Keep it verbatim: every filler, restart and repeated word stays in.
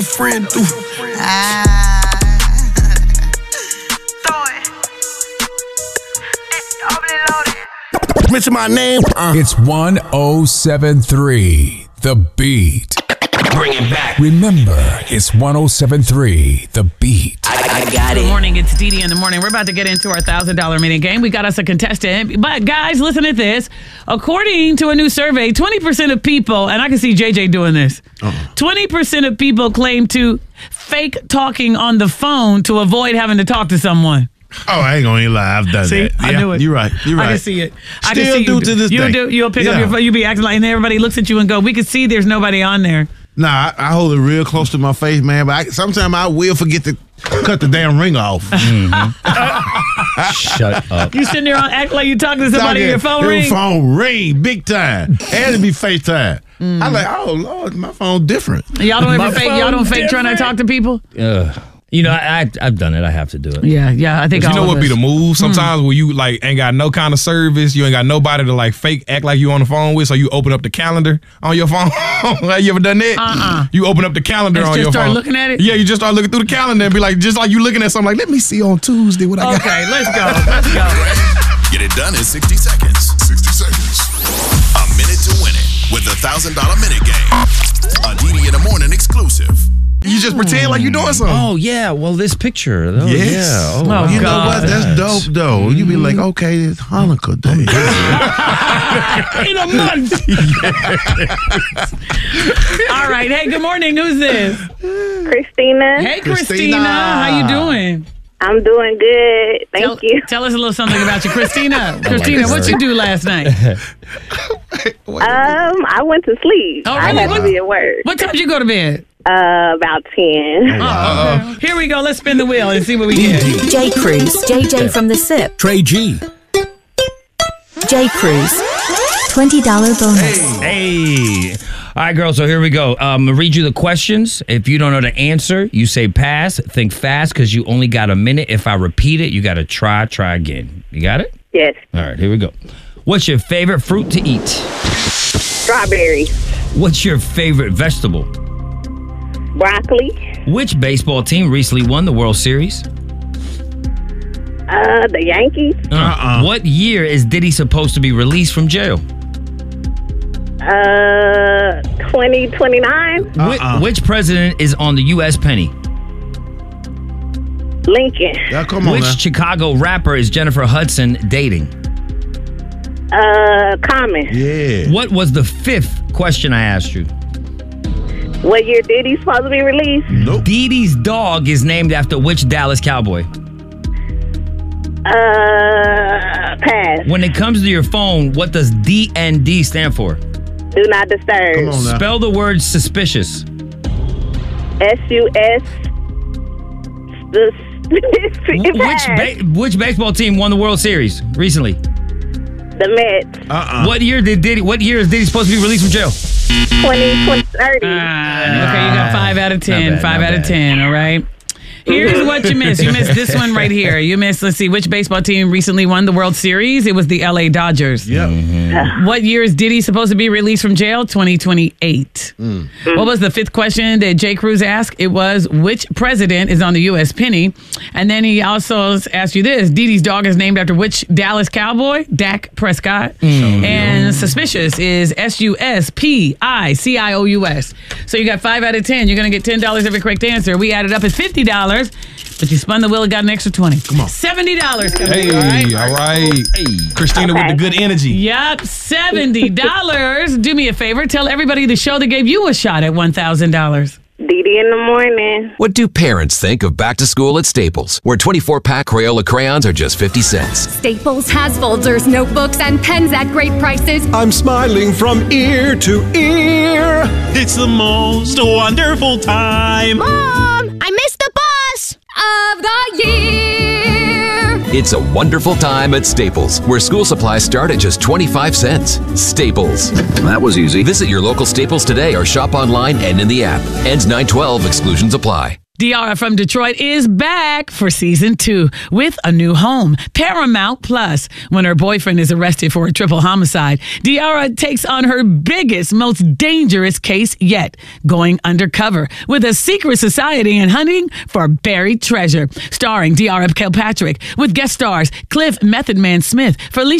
Friend through. Ah. Mention my name. Uh. It's one oh seven three, The Beat. Bring it back. Remember, it's one oh seven three, The Beat. I, I got it. Good morning. It's Dee Dee in the morning. We're about to get into our one thousand dollars mini game. We got us a contestant. But guys, listen to this. According to a new survey, twenty percent of people, and I can see J J doing this, uh-uh. twenty percent of people claim to fake talking on the phone to avoid having to talk to someone. Oh, I ain't gonna lie. I've done see, that. I yeah, knew it. You're right. You're right. I can see it. I Still can see do you to this you day. Do, you'll pick yeah. up your phone. You be acting like, and everybody looks at you and go, we can see there's nobody on there. Nah, I, I hold it real close to my face, man. But I, sometimes I will forget to cut the damn ring off. Mm-hmm. Shut up. You sitting there and act like you talking to somebody, and your phone ring? Your phone ring, big time. And it be FaceTime. Mm. I'm like, oh Lord, my phone different. Y'all don't ever fake. Y'all don't fake trying to talk to people. Uh, you know, I, I I've done it. I have to do it. Yeah, yeah. I think you all know of what us. be the move sometimes mm. where you like ain't got no kind of service, you ain't got nobody to like fake act like you on the phone with, so you open up the calendar on your phone. Have you ever done that? Uh-uh. You open up the calendar and on just your start phone. looking at it. Yeah, you just start looking through the calendar and be like, just like you looking at something like, let me see on Tuesday what I got. Okay, let's go. Let's go. Get it done in sixty seconds. sixty seconds. A minute to win it with the one thousand dollars minute game. A Dee Dee in the morning exclusive. You just pretend like you're doing something. Oh, yeah. Well, this picture. Oh, yes. Yeah. Oh, oh, wow. You God. know what? That's dope, though. You be like, okay, it's Hanukkah Day. In a month. All right. Hey, good morning. Who's this? Christina. Hey, Christina. Christina. How you doing? I'm doing good. Thank tell, you. Tell us a little something about you, Christina. Christina, what you do last night? Um, I went to sleep. Oh, I really? had What- to be at work. What time did you go to bed? Uh, about ten. Oh, okay. Here we go. Let's spin the wheel and see what we get. J. Cruz, J J from the S I P. Trey G. J. Cruz, twenty dollars bonus. Hey. All right, girls, so here we go. Um, I'll read you the questions. If you don't know the answer, you say pass. Think fast because you only got a minute. If I repeat it, you got to try, try again. You got it? Yes. All right, here we go. What's your favorite fruit to eat? Strawberry. What's your favorite vegetable? Broccoli. Which baseball team recently won the World Series? Uh, the Yankees. Uh, what year is Diddy supposed to be released from jail? Uh, twenty twenty-nine. Uh-uh. Which, which president is on the U S penny? Lincoln. Yeah, come on Which now. Chicago rapper is Jennifer Hudson dating? Uh, Common. Yeah. What was the fifth question I asked you? What year did he supposed to be released? Nope. Dee Dee's dog is named after which Dallas Cowboy? Uh, pass. When it comes to your phone, what does D N D stand for? Do not disturb. Come on now. Spell the word suspicious. S U S. Which ba- which baseball team won the World Series recently? The Mets. Uh-uh. What year did Diddy? What year is Diddy supposed to be released from jail? twenty, twenty, thirty. Uh, okay, you got five out of ten. bad, five not out of bad. ten, all right? Here's what you missed. You missed this one right here. You missed, let's see, which baseball team recently won the World Series? It was the L A Dodgers. Yep. Mm-hmm. What year is Diddy supposed to be released from jail? twenty twenty-eight. Mm. What was the fifth question that J. Cruz asked? It was, which president is on the U S penny? And then he also asked you this. Diddy's dog is named after which Dallas Cowboy? Dak Prescott. Mm. And suspicious is S U S P I C I O U S. So you got five out of ten. You're going to get ten dollars every correct answer. We added up at fifty dollars, but you spun the wheel and got an extra twenty. Come on. seventy dollars coming Hey, in, all right? all right. Hey. Christina Okay. with the good energy. Yep, seventy dollars. Do me a favor. Tell everybody the show that gave you a shot at one thousand dollars. Dee Dee in the morning. What do parents think of back to school at Staples, where twenty-four pack Crayola crayons are just fifty cents? Staples has folders, notebooks, and pens at great prices. I'm smiling from ear to ear. It's the most wonderful time. Mom, I missed the bus of the year. It's a wonderful time at Staples, where school supplies start at just twenty-five cents. Staples. That was easy. Visit your local Staples today or shop online and in the app. Ends nine twelve. Exclusions apply. Diarra from Detroit is back for season two with a new home, Paramount Plus. When her boyfriend is arrested for a triple homicide, Diarra takes on her biggest, most dangerous case yet, going undercover with a secret society and hunting for buried treasure. Starring Diarra Kilpatrick with guest stars Cliff Method Man Smith, Felicia